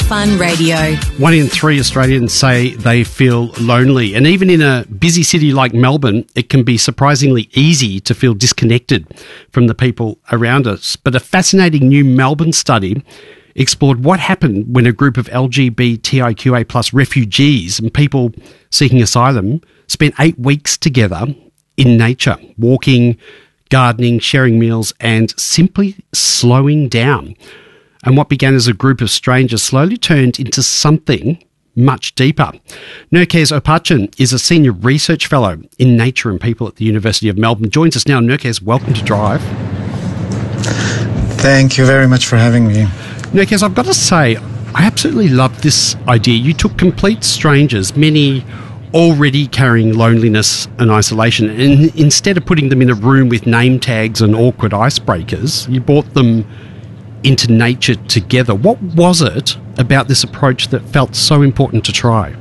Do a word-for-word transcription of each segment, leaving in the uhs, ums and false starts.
Fun Radio. One in three Australians say they feel lonely, and even in a busy city like Melbourne, it can be surprisingly easy to feel disconnected from the people around us. But a fascinating new Melbourne study explored what happened when a group of L G B T I Q A plus refugees and people seeking asylum spent eight weeks together in nature, walking, gardening, sharing meals, and simply slowing down. And what began as a group of strangers slowly turned into something much deeper. Nurkez Opachin is a senior research fellow in nature and people at the University of Melbourne. Joins us now. Nurkez, welcome to Drive. Thank you very much for having me. Nurkez, I've got to say, I absolutely love this idea. You took complete strangers, many already carrying loneliness and isolation, and instead of putting them in a room with name tags and awkward icebreakers, you brought them into nature together. What was it about this approach that felt so important to try?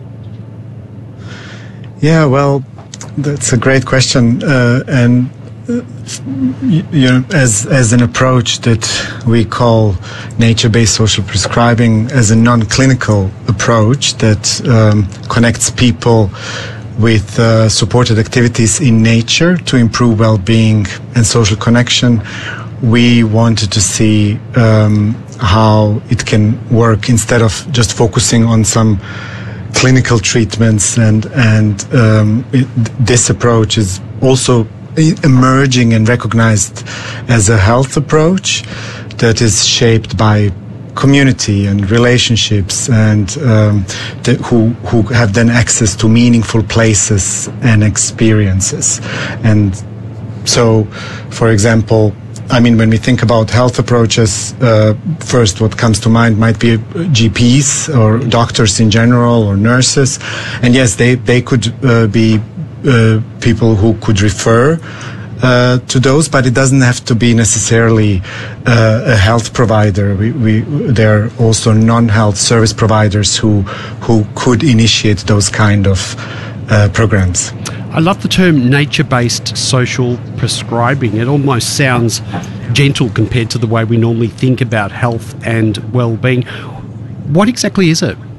Yeah, well, that's a great question, uh, and uh, you know, as as an approach that we call nature-based social prescribing, as a non-clinical approach that um, connects people with uh, supported activities in nature to improve well-being and social connection. We wanted to see um, how it can work instead of just focusing on some clinical treatments, and and um, it, this approach is also emerging and recognized as a health approach that is shaped by community and relationships, and um, the, who who have then access to meaningful places and experiences. And so, for example, I mean, when we think about health approaches, uh, first what comes to mind might be G Ps or doctors in general, or nurses. And yes, they, they could uh, be uh, people who could refer uh, to those, but it doesn't have to be necessarily uh, a health provider. We, we, there are also non-health service providers who, who could initiate those kind of uh, programs. I love the term nature-based social prescribing. It almost sounds gentle compared to the way we normally think about health and well-being. What exactly is it?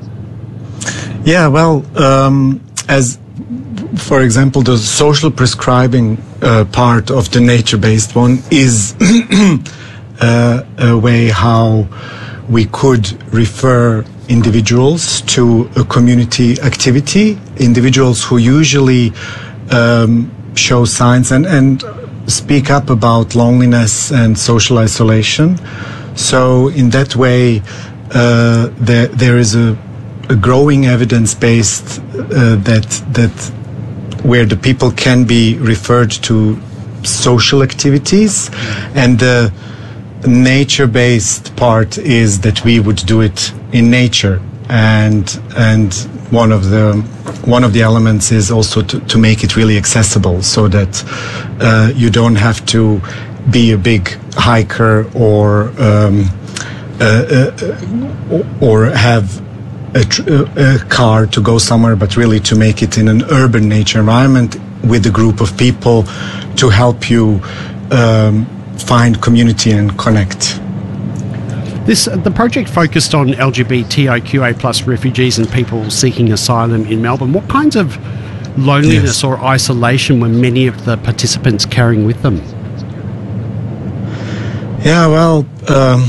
Yeah, well, um, as for example, the social prescribing uh, part of the nature-based one is uh, a way how we could refer individuals to a community activity, individuals who usually um, show signs and, and speak up about loneliness and social isolation. So in that way, uh, there, there is a, a growing evidence-based uh, that, that where the people can be referred to social activities, and the nature-based part is that we would do it in nature, and and one of the one of the elements is also to, to make it really accessible, so that uh, you don't have to be a big hiker or um, uh, uh, or have a, tr- a car to go somewhere, but really to make it in an urban nature environment with a group of people to help you um, find community and connect. This the project focused on L G B T I Q A plus refugees and people seeking asylum in Melbourne. What kinds of loneliness yes. or isolation were many of the participants carrying with them? Yeah, well, um,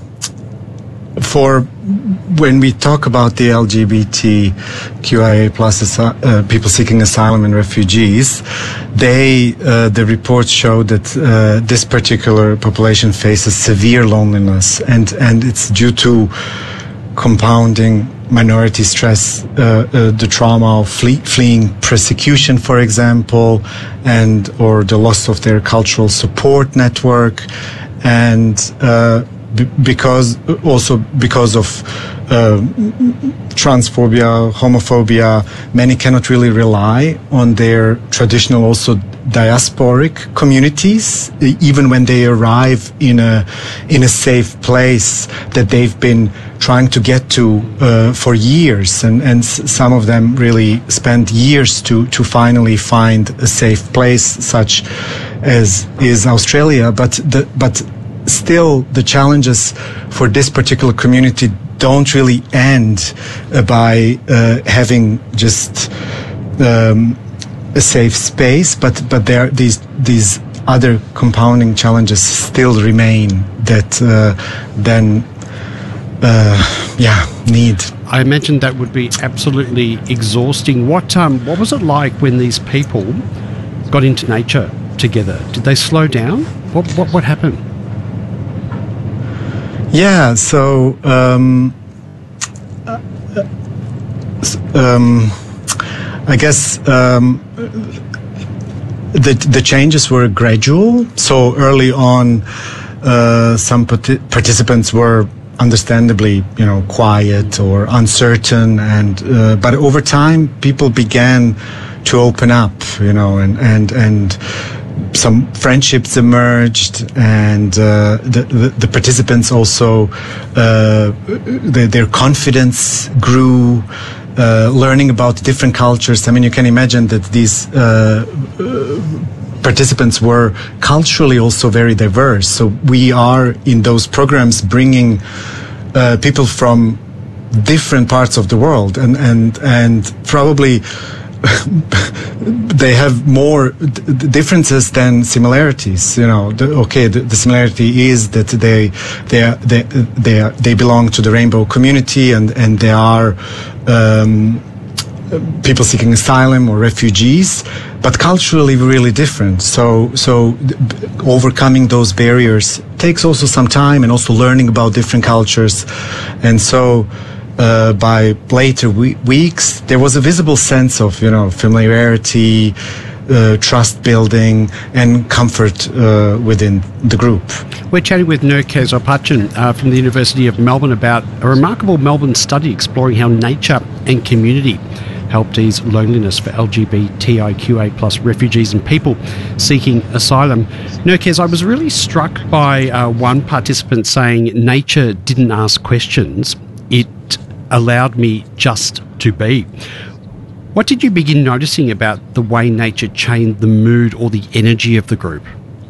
for when we talk about the L G B T Q I A plus uh, people seeking asylum and refugees, they uh, the reports show that uh, this particular population faces severe loneliness, and and it's due to compounding minority stress, uh, uh, the trauma of flee- fleeing persecution, for example, and or the loss of their cultural support network, and uh, b- because also because of uh, transphobia, homophobia, many cannot really rely on their traditional also diasporic communities, even when they arrive in a in a safe place that they've been trying to get to uh, for years, and and some of them really spent years to to finally find a safe place, such as is Australia. But the but still the challenges for this particular community don't really end uh, by uh, having just um, a safe space, but but there these these other compounding challenges still remain that uh, then uh, yeah need. I imagine that would be absolutely exhausting. What um what was it like when these people got into nature together? Did they slow down? What what what happened? Yeah, so um, uh, um, I guess um, the the changes were gradual. So early on, uh, some parti- participants were understandably, you know, quiet or uncertain, and uh, but over time, people began to open up, you know, and and and. Some friendships emerged, and uh, the, the the participants also uh, the, their confidence grew. Uh, learning about different cultures. I mean, you can imagine that these uh, uh, participants were culturally also very diverse. So we are in those programs bringing uh, people from different parts of the world, and and and probably. They have more d- differences than similarities. You know, the, okay, the, the similarity is that they they are, they they, are, they belong to the rainbow community, and and they are um, people seeking asylum or refugees, but culturally really different. So so overcoming those barriers takes also some time, and also learning about different cultures, and so. Uh, by later we- weeks, there was a visible sense of, you know, familiarity, uh, trust building, and comfort uh, within the group. We're chatting with Nurkez Opachin uh, from the University of Melbourne about a remarkable Melbourne study exploring how nature and community helped ease loneliness for L G B T I Q A plus refugees and people seeking asylum. Nurkez, I was really struck by uh, one participant saying nature didn't ask questions. It allowed me just to be. What did you begin noticing about the way nature changed the mood or the energy of the group?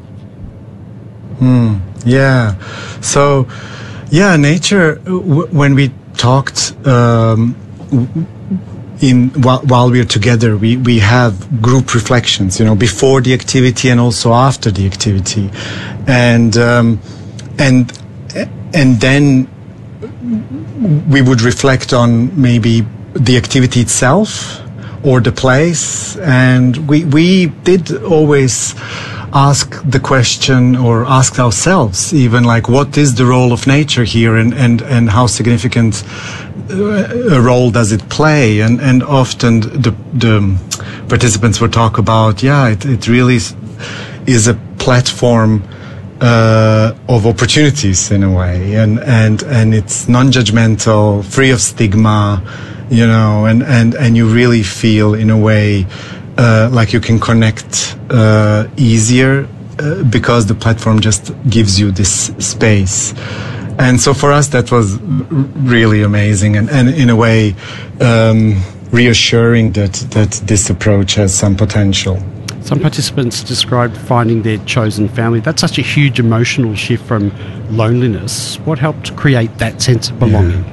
Mm, yeah. So, yeah, nature, w- when we talked um, in while, while we're together, we, we have group reflections, you know, before the activity and also after the activity. And, um, and, and then we would reflect on maybe the activity itself or the place, and we we did always ask the question, or ask ourselves even, like, what is the role of nature here, and and and how significant a role does it play? And and often the the participants would talk about, yeah, it it really is a platform Uh, of opportunities in a way, and and and it's non-judgmental, free of stigma, you know, and and and you really feel in a way uh, like you can connect uh, easier uh, because the platform just gives you this space. And so for us that was really amazing, and, and in a way um, reassuring that that this approach has some potential. Some participants described finding their chosen family. That's such a huge emotional shift from loneliness. What helped create that sense of belonging?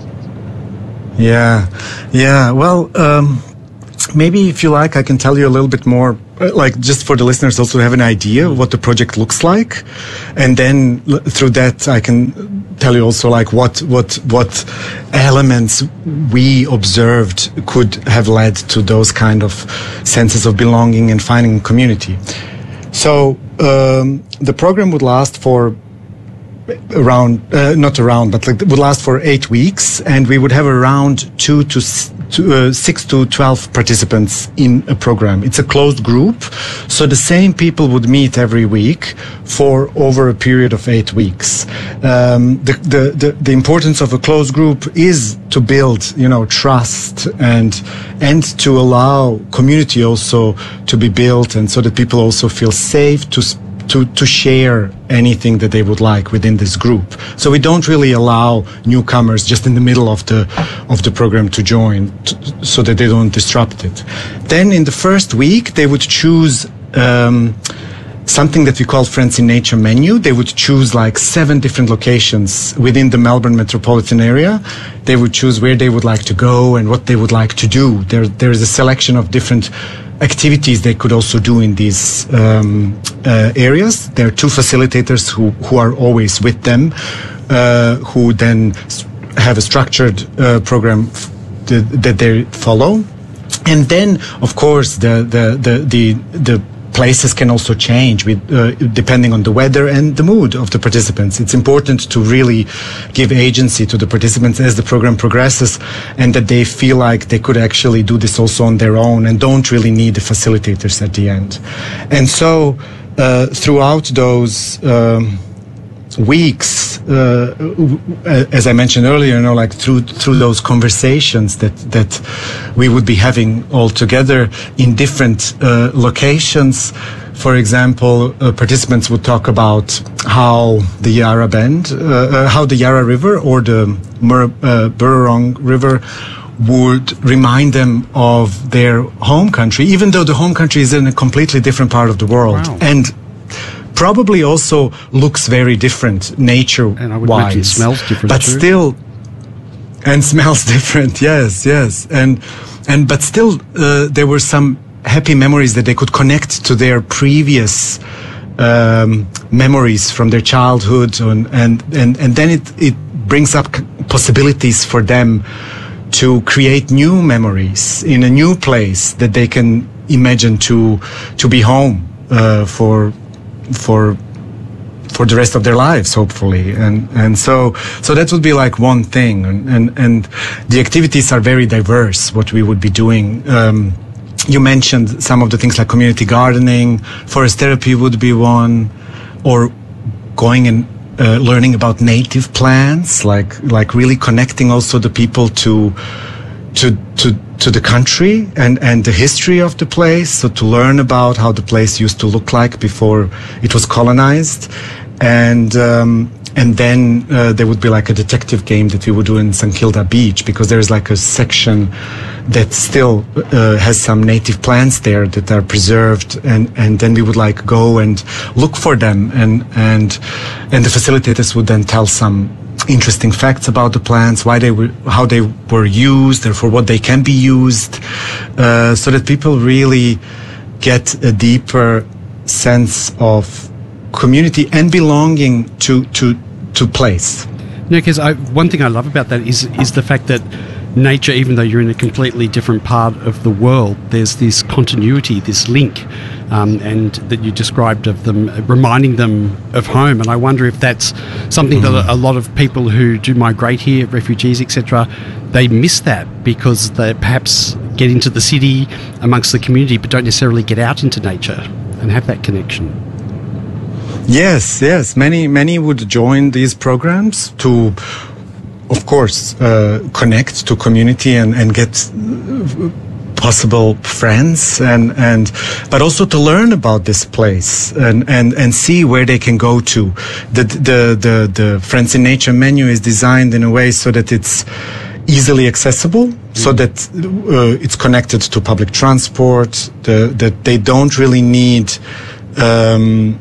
Yeah, yeah. Well, um, maybe if you like, I can tell you a little bit more, like just for the listeners also to have an idea of what the project looks like. And then l- through that, I can tell you also like what, what, what elements we observed could have led to those kind of senses of belonging and finding community. So, um, the program would last for around, uh, not around, but like would last for eight weeks, and we would have around two to, s- to uh, six to twelve participants in a program. It's a closed group, so the same people would meet every week for over a period of eight weeks. Um, the, the, the, the importance of a closed group is to build, you know, trust and, and to allow community also to be built, and so that people also feel safe to sp- to, to share anything that they would like within this group. So we don't really allow newcomers just in the middle of the of the program to join, t- so that they don't disrupt it. Then in the first week, they would choose um, something that we call Friends in Nature menu. They would choose like seven different locations within the Melbourne metropolitan area. They would choose where they would like to go and what they would like to do. There, there is a selection of different activities they could also do in these um, uh, areas. There are two facilitators who, who are always with them, uh, who then have a structured uh, program f- th- that they follow. And then, of course, the the the the, the places can also change with, uh, depending on the weather and the mood of the participants. It's important to really give agency to the participants as the program progresses, and that they feel like they could actually do this also on their own and don't really need the facilitators at the end. And so uh, throughout those um, weeks, uh, as I mentioned earlier, you know, like through through those conversations that that we would be having all together in different uh, locations. For example, uh, participants would talk about how the Yarra Bend, uh, uh, how the Yarra River or the Mur- uh, Burrong River would remind them of their home country, even though the home country is in a completely different part of the world. Wow. And probably also looks very different nature-wise. And I would imagine it smells different but too. still, and smells different. Yes, yes, and and but still, uh, there were some happy memories that they could connect to their previous um, memories from their childhood, and and and, and then it it brings up possibilities for them to create new memories in a new place that they can imagine to to be home uh, for. for for the rest of their lives, hopefully. And and so so that would be like one thing. And and, and the activities are very diverse, what we would be doing. Um, you mentioned some of the things like community gardening, forest therapy would be one, or going and uh, learning about native plants, like like really connecting also the people to to to to the country and, and the history of the place, so to learn about how the place used to look like before it was colonized. And um, and then uh, there would be like a detective game that we would do in St Kilda Beach, because there's like a section that still uh, has some native plants there that are preserved, and, and then we would like go and look for them, and and and the facilitators would then tell some interesting facts about the plants, why they were, how they were used, and for what they can be used, uh, so that people really get a deeper sense of community and belonging to to to place. No, because one thing I love about that is is the fact that nature, even though you're in a completely different part of the world, there's this continuity, this link, um, and that you described of them, reminding them of home. And I wonder if that's something mm. that a lot of people who do migrate here, refugees, et cetera, they miss that because they perhaps get into the city amongst the community, but don't necessarily get out into nature and have that connection. Yes, yes. Many, many would join these programs to, of course, uh, connect to community and, and get possible friends, and, and but also to learn about this place and, and, and see where they can go to. The, the, the, the Friends in Nature menu is designed in a way so that it's easily accessible, so that uh, it's connected to public transport, the, that they don't really need um,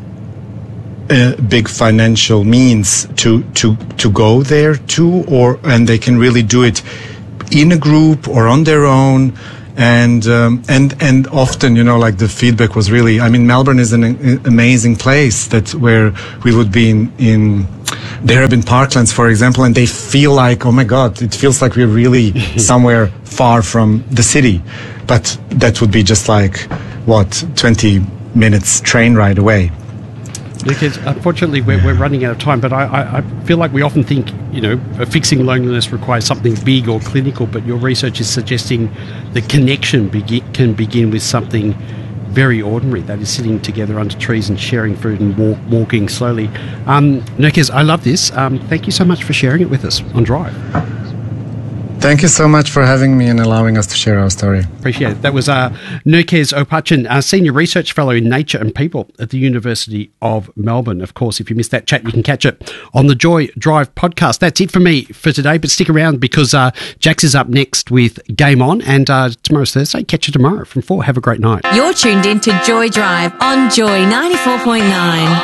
Uh, big financial means to to to go there too, or and they can really do it in a group or on their own, and um, and and often, you know, like the feedback was really, I mean, Melbourne is an uh, amazing place that where we would be in in the Urban Parklands, for example, and they feel like, oh my God, it feels like we're really somewhere far from the city, but that would be just like what twenty minutes train ride away. Because unfortunately we're, we're running out of time, but I, I, I feel like we often think, you know, fixing loneliness requires something big or clinical, but your research is suggesting the connection begin, can begin with something very ordinary, that is sitting together under trees and sharing food and walk, walking slowly. Um, Nerkez, I love this. Um, thank you so much for sharing it with us on Drive. Thank you so much for having me and allowing us to share our story. Appreciate it. That was uh, Nurkez Opachin, uh, Senior Research Fellow in Nature and People at the University of Melbourne. Of course, if you missed that chat, you can catch it on the Joy Drive podcast. That's it for me for today, but stick around because uh, Jax is up next with Game On, and uh, tomorrow's Thursday. Catch you tomorrow from four. Have a great night. You're tuned in to Joy Drive on Joy ninety-four point nine.